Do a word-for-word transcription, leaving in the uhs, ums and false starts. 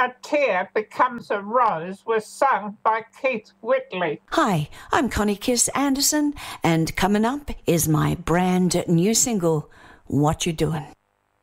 A Tear Becomes a Rose was sung by Keith Whitley. Hi, I'm Connie Kiss Anderson, and coming up is my brand new single, What You Doing.